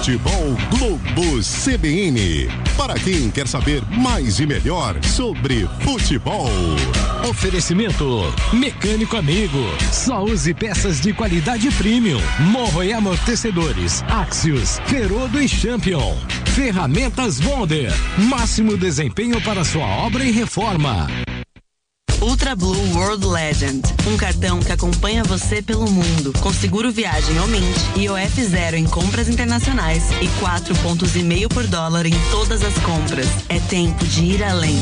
Futebol Globo CBN. Para quem quer saber mais e melhor sobre futebol. Oferecimento Mecânico Amigo. Só use peças de qualidade premium. Morro e amortecedores. Axios, Ferodo e Champion. Ferramentas Bonder. Máximo desempenho para sua obra e reforma. Ultra Blue World Legend, um cartão que acompanha você pelo mundo, com seguro viagem ao Mint, IOF 0 em compras internacionais e 4,5 pontos por dólar em todas as compras. É tempo de ir além.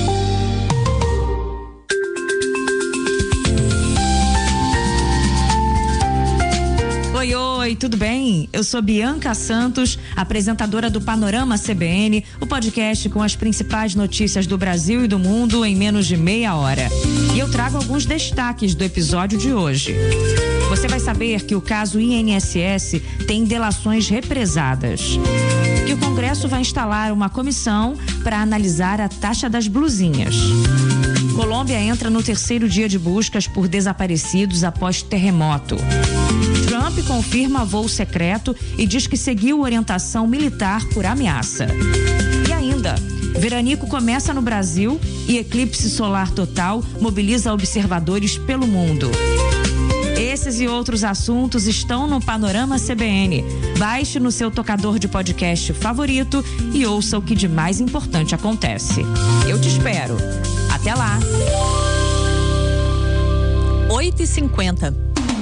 Oi, tudo bem? Eu sou Bianca Santos, apresentadora do Panorama CBN, o podcast com as principais notícias do Brasil e do mundo em menos de meia hora. E eu trago alguns destaques do episódio de hoje. Você vai saber que o caso INSS tem delações represadas. Que o Congresso vai instalar uma comissão para analisar a taxa das blusinhas. Colômbia entra no 3º dia de buscas por desaparecidos após terremoto. Trump confirma voo secreto e diz que seguiu orientação militar por ameaça. E ainda, veranico começa no Brasil e eclipse solar total mobiliza observadores pelo mundo. Esses e outros assuntos estão no Panorama CBN. Baixe no seu tocador de podcast favorito e ouça o que de mais importante acontece. Eu te espero. Até lá. 8h50.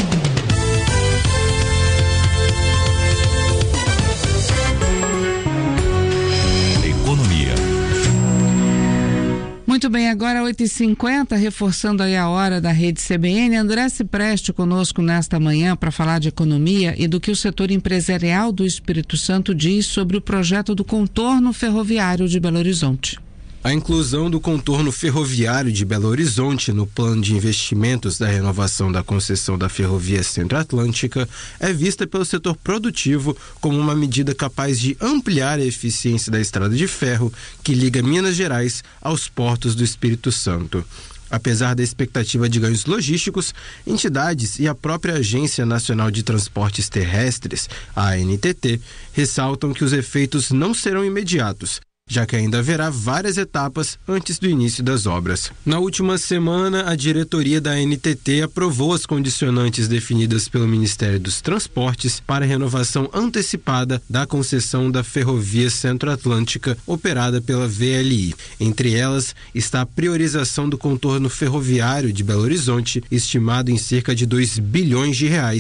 Muito bem, agora 8h50, reforçando aí a hora da Rede CBN. André Cipreste conosco nesta manhã para falar de economia e do que o setor empresarial do Espírito Santo diz sobre o projeto do contorno ferroviário de Belo Horizonte. A inclusão do contorno ferroviário de Belo Horizonte no plano de investimentos da renovação da concessão da Ferrovia Centro-Atlântica é vista pelo setor produtivo como uma medida capaz de ampliar a eficiência da estrada de ferro que liga Minas Gerais aos portos do Espírito Santo. Apesar da expectativa de ganhos logísticos, entidades e a própria Agência Nacional de Transportes Terrestres, a ANTT, ressaltam que os efeitos não serão imediatos, já que ainda haverá várias etapas antes do início das obras. Na última semana, a diretoria da ANTT aprovou as condicionantes definidas pelo Ministério dos Transportes para a renovação antecipada da concessão da Ferrovia Centro-Atlântica operada pela VLI. Entre elas está a priorização do contorno ferroviário de Belo Horizonte, estimado em cerca de R$2 bilhões,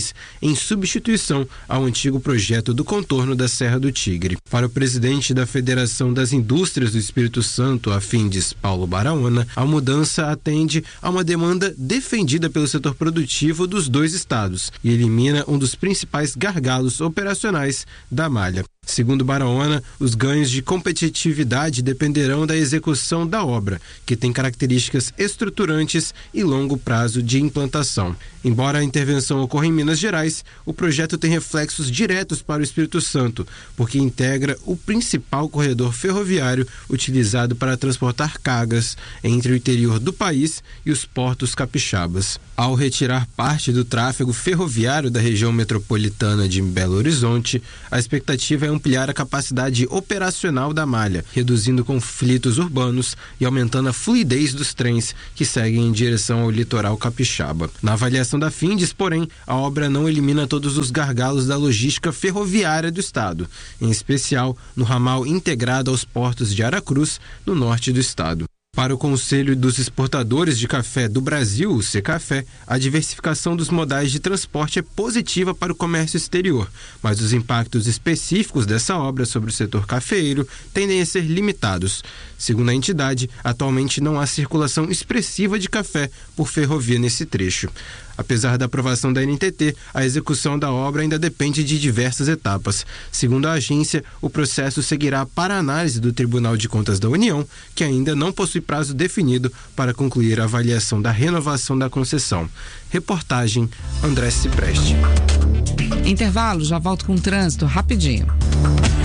em substituição ao antigo projeto do contorno da Serra do Tigre. Para o presidente da Federação das Indústrias do Espírito Santo, a Findes, Paulo Baraona, a mudança atende a uma demanda defendida pelo setor produtivo dos dois estados e elimina um dos principais gargalos operacionais da malha. Segundo Baraona, os ganhos de competitividade dependerão da execução da obra, que tem características estruturantes e longo prazo de implantação. Embora a intervenção ocorra em Minas Gerais, o projeto tem reflexos diretos para o Espírito Santo, porque integra o principal corredor ferroviário utilizado para transportar cargas entre o interior do país e os portos capixabas. Ao retirar parte do tráfego ferroviário da região metropolitana de Belo Horizonte, a expectativa é ampliar a capacidade operacional da malha, reduzindo conflitos urbanos e aumentando a fluidez dos trens que seguem em direção ao litoral capixaba. Na avaliação da Findes, porém, a obra não elimina todos os gargalos da logística ferroviária do estado, em especial no ramal integrado aos portos de Aracruz, no norte do estado. Para o Conselho dos Exportadores de Café do Brasil, o Secafé, a diversificação dos modais de transporte é positiva para o comércio exterior, mas os impactos específicos dessa obra sobre o setor cafeeiro tendem a ser limitados. Segundo a entidade, atualmente não há circulação expressiva de café por ferrovia nesse trecho. Apesar da aprovação da ANTT, a execução da obra ainda depende de diversas etapas. Segundo a agência, o processo seguirá para análise do Tribunal de Contas da União, que ainda não possui prazo definido para concluir a avaliação da renovação da concessão. Reportagem André Cipreste. Intervalo, já volto com o trânsito rapidinho.